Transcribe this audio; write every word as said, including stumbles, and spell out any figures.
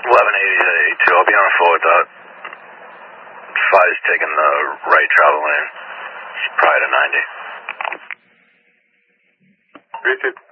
eleven eighty to eighty-two. I'll be on forward dot. Five's taking the right travel lane. Prior to ninety. Richard.